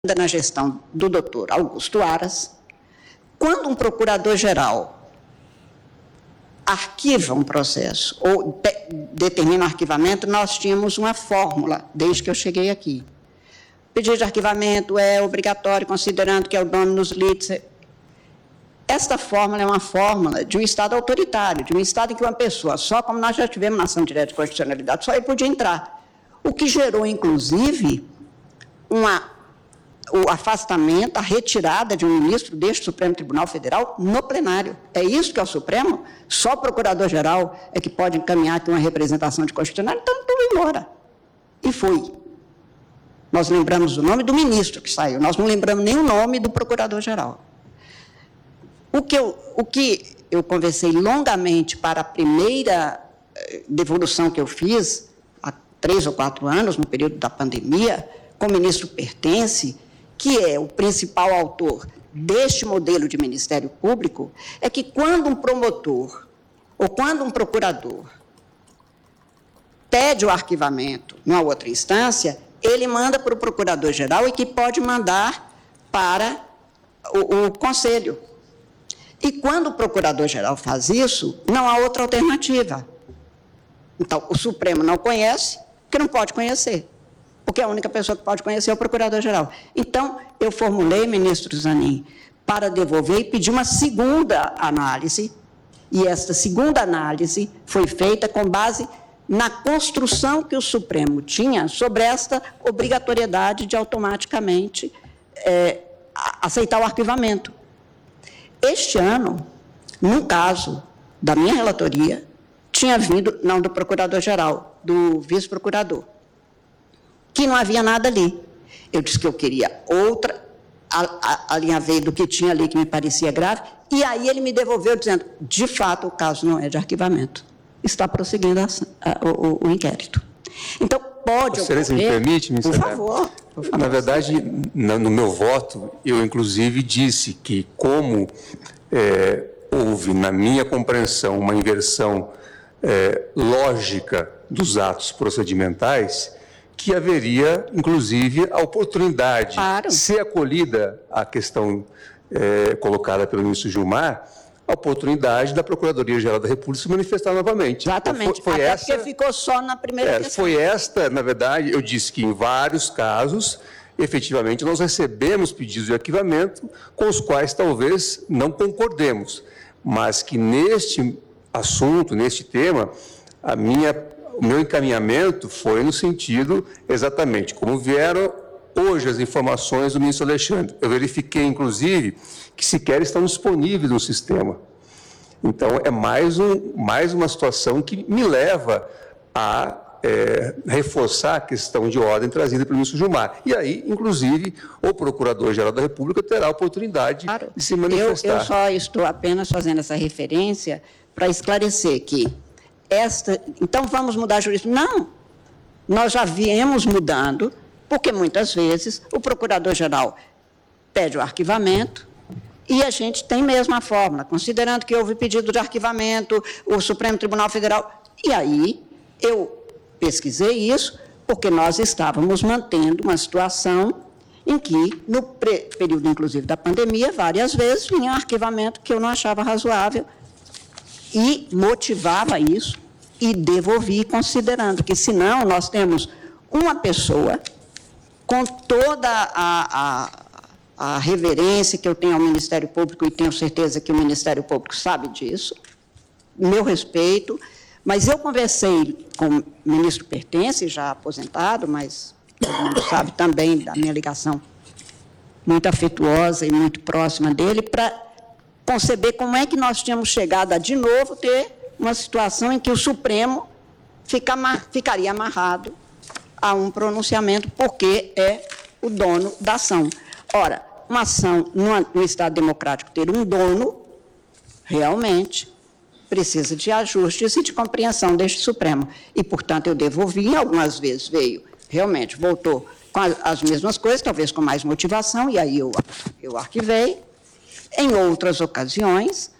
ainda na gestão do doutor Augusto Aras, quando um procurador-geral arquiva um processo ou determina o arquivamento, nós tínhamos uma fórmula, desde que eu cheguei aqui. O pedido de arquivamento é obrigatório, considerando que é o dominus litis. Esta fórmula é uma fórmula de um Estado autoritário, de um Estado em que uma pessoa, só como nós já tivemos na ação direta de constitucionalidade, só ele podia entrar. O que gerou, inclusive, o afastamento, a retirada de um ministro deste Supremo Tribunal Federal no plenário. É isso que é o Supremo? Só o procurador-geral é que pode encaminhar aqui uma representação de constitucionalidade, então ele foi embora. E foi. Nós lembramos o nome do ministro que saiu, nós não lembramos nem o nome do procurador-geral. O que eu conversei longamente para a primeira devolução que eu fiz, há 3 ou 4 anos, no período da pandemia, com o ministro Pertence, que é o principal autor deste modelo de Ministério Público, é que quando um promotor ou quando um procurador pede o arquivamento numa outra instância, ele manda para o procurador-geral e que pode mandar para o Conselho. E quando o procurador-geral faz isso, não há outra alternativa. Então, o Supremo não conhece, porque não pode conhecer, porque a única pessoa que pode conhecer é o procurador-geral. Então, eu formulei, ministro Zanin, para devolver e pedir uma segunda análise, e esta segunda análise foi feita com base na construção que o Supremo tinha sobre esta obrigatoriedade de automaticamente aceitar o arquivamento. Este ano, no caso da minha relatoria, tinha vindo, não do procurador-geral, do vice-procurador, que não havia nada ali. Eu disse que eu queria outra, a linha veio do que tinha ali que me parecia grave, e aí ele me devolveu dizendo, de fato, o caso não é de arquivamento. Está prosseguindo o inquérito. Então, pode ocorrer... Excelência, me permite, por favor. Na verdade, no meu voto, eu, inclusive, disse que, como houve, na minha compreensão, uma inversão lógica dos atos procedimentais, que haveria, inclusive, a oportunidade, se acolhida a questão colocada pelo ministro Gilmar, a oportunidade da Procuradoria-Geral da República se manifestar novamente. Exatamente, foi até essa, porque ficou só na primeira questão. Foi esta, na verdade, eu disse que em vários casos, efetivamente, nós recebemos pedidos de arquivamento com os quais talvez não concordemos, mas que neste assunto, neste tema, o meu encaminhamento foi no sentido exatamente como vieram hoje as informações do ministro Alexandre. Eu verifiquei, inclusive, que sequer estão disponíveis no sistema. Então, é mais uma situação que me leva a reforçar a questão de ordem trazida pelo ministro Gilmar. E aí, inclusive, o Procurador-Geral da República terá a oportunidade de se manifestar. Eu só estou apenas fazendo essa referência para esclarecer que então, vamos mudar a jurisprudência? Não, nós já viemos mudando, porque muitas vezes o Procurador-Geral pede o arquivamento e a gente tem mesmo a fórmula, considerando que houve pedido de arquivamento, o Supremo Tribunal Federal. E aí, eu pesquisei isso, porque nós estávamos mantendo uma situação em que, no período, inclusive, da pandemia, várias vezes vinha um arquivamento que eu não achava razoável e motivava isso e devolvi, considerando que, senão, nós temos uma pessoa com toda a reverência que eu tenho ao Ministério Público, e tenho certeza que o Ministério Público sabe disso, meu respeito, mas eu conversei com o ministro Pertence, já aposentado, mas todo mundo sabe também da minha ligação muito afetuosa e muito próxima dele, para conceber como é que nós tínhamos chegado a, de novo, ter uma situação em que o Supremo ficaria amarrado a um pronunciamento, porque é o dono da ação. Ora, uma ação no Estado democrático ter um dono, realmente, precisa de ajustes e de compreensão deste Supremo. E, portanto, eu devolvi, algumas vezes veio, realmente, voltou com as mesmas coisas, talvez com mais motivação, e aí eu arquivei. Em outras ocasiões,